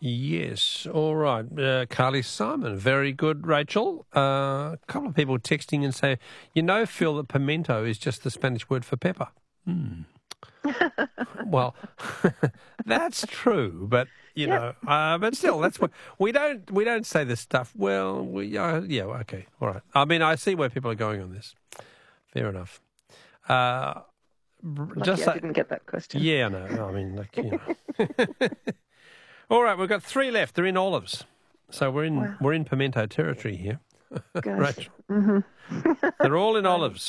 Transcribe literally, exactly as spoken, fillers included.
Yes, all right. Uh, Carly Simon, very good, Rachel. Uh, a couple of people texting and say, you know, Phil, that pimento is just the Spanish word for pepper. Hmm. Well, that's true, but you yep. know, uh, but still, that's what we don't we don't say this stuff. Well, we uh, yeah, okay, all right. I mean, I see where people are going on this. Fair enough. Uh, Lucky just I say, didn't get that question. Yeah, no, I mean, like, you know. All right, we've got three left. They're in olives, so we're in wow. we're in pimento territory here. Gosh. Rachel. Mm-hmm. They're all in olives.